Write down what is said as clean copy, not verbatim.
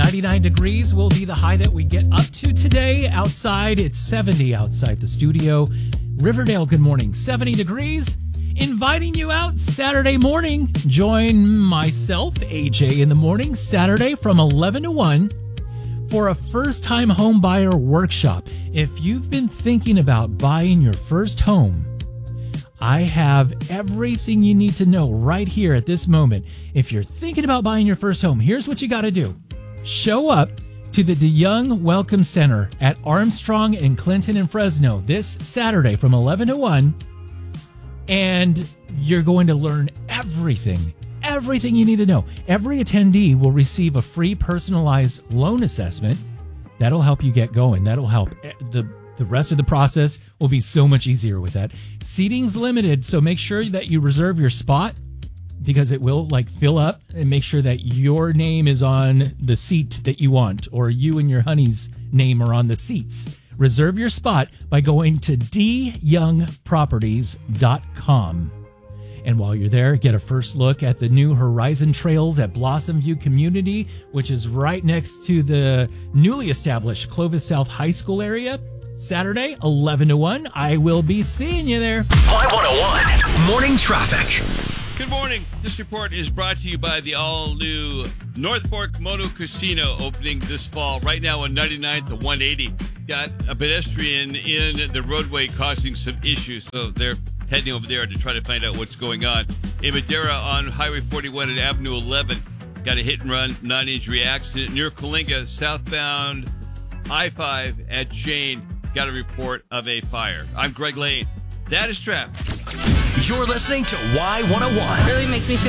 99 degrees will be the high that we get up to today. Outside, it's 70 outside the studio. Riverdale, good morning. 70 degrees. Inviting you out Saturday morning. Join myself, AJ, in the morning, Saturday from 11 to 1 for a first-time home buyer workshop. If you've been thinking about buying your first home, I have everything you need to know right here at this moment. If you're thinking about buying your first home, here's what you got to do. Show up to the DeYoung Welcome Center at Armstrong and Clinton and Fresno this Saturday from 11 to 1. And you're going to learn everything you need to know. Every attendee will receive a free personalized loan assessment. That'll help you get going. That'll help. The rest of the process will be so much easier with that. Seating's limited, so make sure that you reserve your spot because it will fill up, and make sure that your name is on the seat that you want, or you and your honey's name are on the seats. Reserve your spot by going to dyoungproperties.com. And while you're there, get a first look at the new Horizon Trails at Blossom View Community, which is right next to the newly established Clovis South High School area. Saturday, 11 to 1. I will be seeing you there. Y101 Morning Traffic. Good morning. This report is brought to you by the all-new North Fork Moto Casino, opening this fall. Right now on 99th to 180. Got a pedestrian in the roadway causing some issues, so they're heading over there to try to find out what's going on. In Madera on Highway 41 and Avenue 11, got a hit-and-run, non-injury accident. Near Coalinga, southbound I-5 at Jane, got a report of a fire. I'm Greg Lane. That is traffic. You're listening to Y101. Really makes me feel